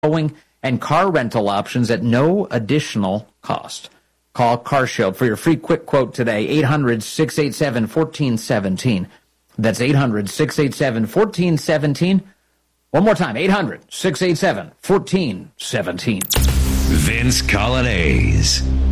towing and car rental options at no additional cost. Call CarShield for your free quick quote today, 800-687-1417. That's 800-687-1417. One more time, 800-687-1417. Vince Coglianese.